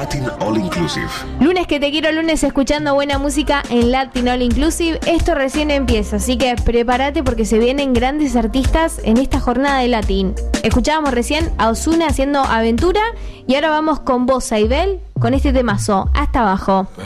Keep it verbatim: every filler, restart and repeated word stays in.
Latin All Inclusive. Lunes que te quiero, lunes escuchando buena música en Latin All Inclusive. Esto recién empieza, así que prepárate porque se vienen grandes artistas en esta jornada de Latin. Escuchábamos recién a Ozuna haciendo Aventura y ahora vamos con Bossa y Bell con este temazo, Hasta Abajo.